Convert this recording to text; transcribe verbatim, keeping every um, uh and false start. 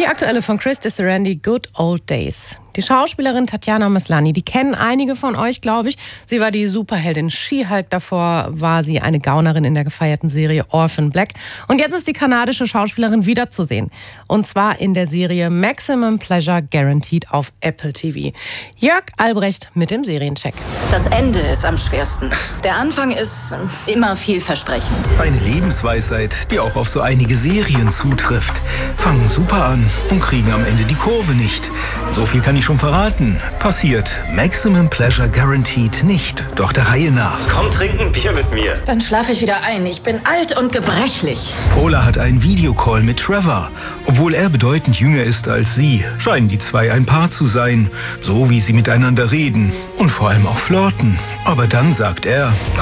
aktuelle von Chris Disarandi, Good Old Days. Die Schauspielerin Tatjana Maslany, die kennen einige von euch, glaube ich. Sie war die Superheldin She-Hulk, davor war sie eine Gaunerin in der gefeierten Serie Orphan Black. Und jetzt ist die kanadische Schauspielerin wiederzusehen. Und zwar in der Serie Maximum Pleasure Guaranteed auf Apple T V. Jörg Albrecht mit dem Seriencheck. Das Ende ist am schwersten. Der Anfang ist immer vielversprechend. Eine Lebensweisheit, die auch auf so einige Serien zutrifft. Fangen super an und kriegen am Ende die Kurve nicht. So viel kann ich schon verraten. Passiert Maximum Pleasure Guaranteed nicht. Doch der Reihe nach. Komm, trink ein Bier mit mir. Dann schlafe ich wieder ein. Ich bin alt und gebrechlich. Paula hat einen Videocall mit Trevor. Obwohl er bedeutend jünger ist als sie, scheinen die zwei ein Paar zu sein. So wie sie miteinander reden und vor allem auch flirten. Aber dann sagt er: